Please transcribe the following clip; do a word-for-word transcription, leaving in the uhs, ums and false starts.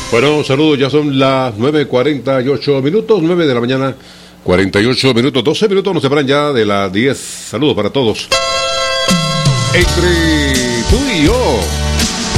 Bueno, saludos, ya son las nueve cuarenta y ocho minutos, nueve de la mañana, cuarenta y ocho minutos, doce minutos nos separan ya de las diez. Saludos para todos. Entre tú y yo.